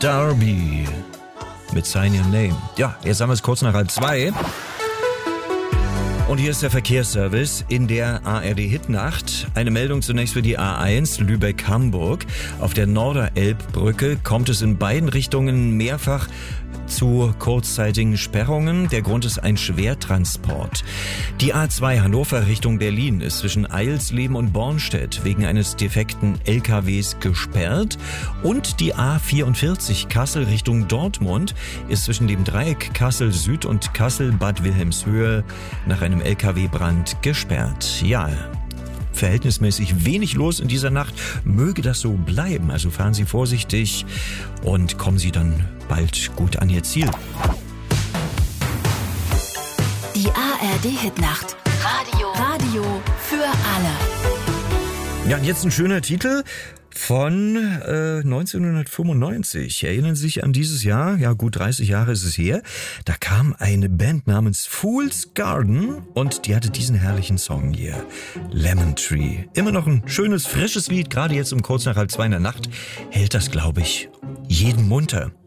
Darby mit Sign Your Name. Ja, jetzt haben wir es kurz nach 1:30. Und hier ist der Verkehrsservice in der ARD-Hitnacht. Eine Meldung zunächst für die A1 Lübeck-Hamburg. Auf der Norderelbbrücke kommt es in beiden Richtungen mehrfach zu kurzzeitigen Sperrungen. Der Grund ist ein Schwertransport. Die A2 Hannover Richtung Berlin ist zwischen Eilsleben und Bornstedt wegen eines defekten LKWs gesperrt. Und die A44 Kassel Richtung Dortmund ist zwischen dem Dreieck Kassel Süd und Kassel Bad Wilhelmshöhe nach einem LKW-Brand gesperrt. Ja, verhältnismäßig wenig los in dieser Nacht. Möge das so bleiben. Also fahren Sie vorsichtig und kommen Sie dann bald gut an Ihr Ziel. Die ARD-Hitnacht. Radio für alle. Ja, und jetzt ein schöner Titel von 1995. Erinnern Sie sich an dieses Jahr? Ja, gut 30 Jahre ist es her. Da kam eine Band namens Fool's Garden und die hatte diesen herrlichen Song hier. Lemon Tree. Immer noch ein schönes, frisches Lied. Gerade jetzt um kurz nach 1:30 in der Nacht hält das, glaube ich, jeden munter.